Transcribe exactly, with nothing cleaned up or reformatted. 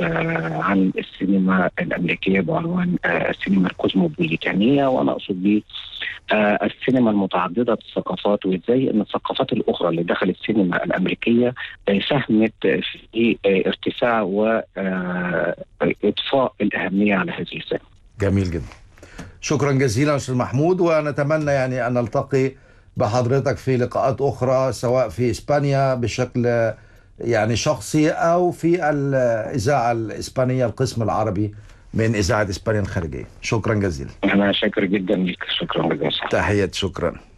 عن السينما الأمريكية بعنوان السينما الكوزموبوليتانية، وأنا أقصد به السينما المتعددة الثقافات، وإزاي أن الثقافات الأخرى اللي دخل السينما الأمريكية ساهمت في ارتفاع وإضفاء الأهمية على هذه السينما. جميل جدا، شكرا جزيلا أستاذ محمود، ونتمنى يعني أن نلتقي بحضرتك في لقاءات أخرى سواء في إسبانيا بشكل يعني شخصي أو في الإذاعة الإسبانية القسم العربي من إذاعة إسبانيا الخارجية. شكرا جزيلا. أنا شاكر جدا لك، شكرا جزيلا. تحية، شكرا.